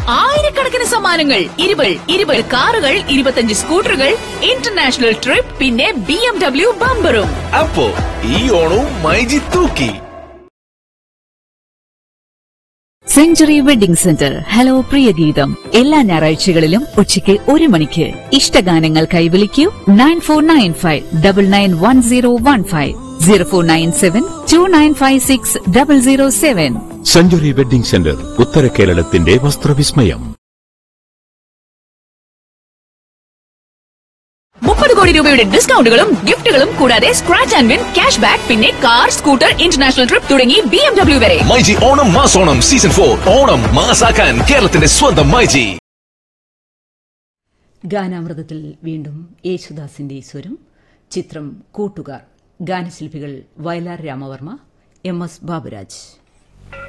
ആയിരക്കണക്കിന് സമ്മാനങ്ങൾ, 20 കാറുകൾ, 25 സ്കൂട്ടറുകൾ, ഇന്റർനാഷണൽ ട്രിപ്പ്, പിന്നെ BMW ബമ്പറും. അപ്പോ ഈ ഓണവും മൈജി തൂക്കി. Century wedding centre hello Priyageetham എല്ലാ ഞായറാഴ്ചകളിലും ഉച്ചയ്ക്ക് 1 മണിക്ക്. ഇഷ്ടഗാനങ്ങൾക്കായി വിളിക്കൂ 9495991015 04972956 സെഞ്ച്വറി വെഡിംഗ് സെന്റർ, ഉത്തര കേരളത്തിന്റെ വസ്ത്രവിസ്മയം. 30 കോടി രൂപയുടെ ഡിസ്കൗണ്ടുകളും ഗിഫ്റ്റുകളും കൂടാതെ scratch and win, cash back, പിന്നെ കാർ, സ്കൂട്ടർ, ഇന്റർനാഷണൽ ട്രിപ്പ് തുടങ്ങി BMW വരെ. മൈജി ഓണം മാസോണം സീസൺ 4. ഓണം മാസാക്കാൻ കേരളത്തിന്റെ സ്വന്തം മൈജി. ഗാനാമൃതത്തിൽ വീണ്ടും യേശുദാസിന്റെ സ്വരം. ചിത്രം കൂട്ടുകാർ. ഗാനശില്പികൾ വയലാർ രാമവർമ്മ, MS ബാബുരാജ്.